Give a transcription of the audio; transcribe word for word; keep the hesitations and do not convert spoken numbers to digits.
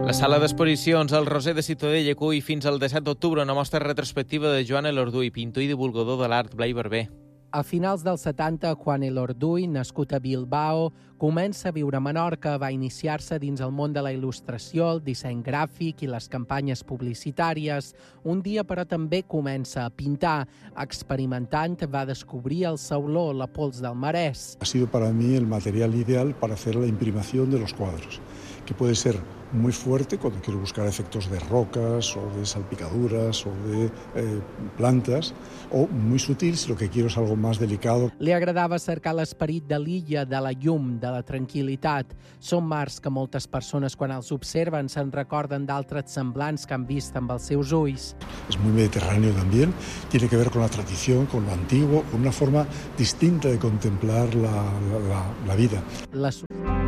La sala d'exposicions al Roser de Ciutadella acull fins al disset d'octubre una mostra retrospectiva de Joan Elorduy, pintor i divulgador de l'art Blai Barber. A finals dels setanta, quan Elorduy, nascut a Bilbao, comença a viure a Menorca, va iniciar-se dins el món de la il·lustració, el disseny gràfic i les campanyes publicitàries. Un dia, però, també comença a pintar. Experimentant, va descobrir el sauló, la pols del marès. Ha sido para mí el material ideal para hacer la imprimación de los cuadros, que puede ser muy fuerte cuando quiero buscar efectos de rocas o de salpicaduras o de eh, plantas, o muy sutil si lo que quiero es algo más delicado. Li agradava cercar l'esperit de l'illa, de la llum, de la tranquil·litat. Són mars que moltes persones, quan els observen, se'n recorden d'altres semblants que han vist amb els seus ulls. Es muy mediterráneo también, tiene que ver con la tradición, con lo antiguo, con una forma distinta de contemplar la, la, la vida. La